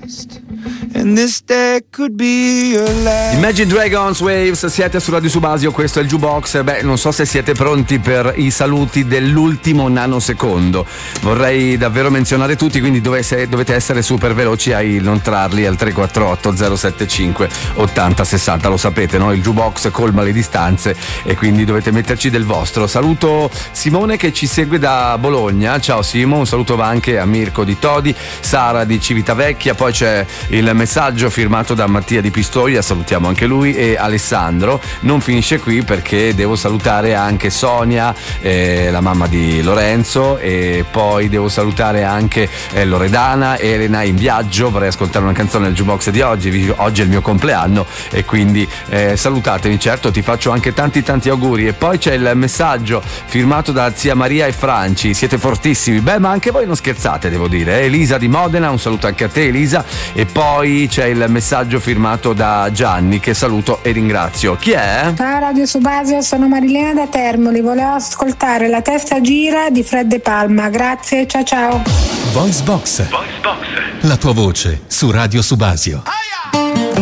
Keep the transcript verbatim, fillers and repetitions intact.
And this day could be your last. Imagine Dragons, Waves, siete su Radio Subasio, questo è il Jukebox. Beh, non so se siete pronti per i saluti dell'ultimo nanosecondo. Vorrei davvero menzionare tutti, quindi dovete, dovete essere super veloci a inoltrarli al tre quattro otto zero sette cinque ottanta sessanta. Lo sapete, no? Il Jukebox colma le distanze e quindi dovete metterci del vostro. Saluto Simone che ci segue da Bologna. Ciao Simo, un saluto va anche a Mirko di Todi, Sara di Civitavecchia, poi c'è il messaggio firmato da Mattia di Pistoia, salutiamo anche lui, e Alessandro. Non finisce qui perché devo salutare anche Sonia, eh, la mamma di Lorenzo, e poi devo salutare anche eh, Loredana, Elena in viaggio. Vorrei ascoltare una canzone del Jukebox di oggi, oggi è il mio compleanno e quindi eh, salutatemi. Certo, ti faccio anche tanti tanti auguri. E poi c'è il messaggio firmato da zia Maria e Franci, siete fortissimi. Beh, ma anche voi non scherzate, devo dire. eh. Elisa di Modena, un saluto anche a te Elisa. E poi c'è il messaggio firmato da Gianni che saluto e ringrazio. Chi è? Ciao Radio Subasio, sono Marilena da Termoli, volevo ascoltare La testa gira di Fred De Palma, grazie, ciao ciao. Voice Box, Voice Box, la tua voce su Radio Subasio.